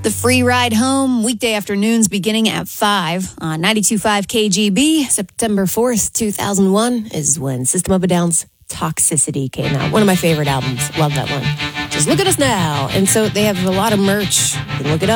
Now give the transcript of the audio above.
The free ride home, weekday afternoons beginning at 5 on 92.5 KGB. September 4th, 2001 is when System of a Down's Toxicity came out. One of my favorite albums. Love that one. Just look at us now. And so they have a lot of merch. You can look it up.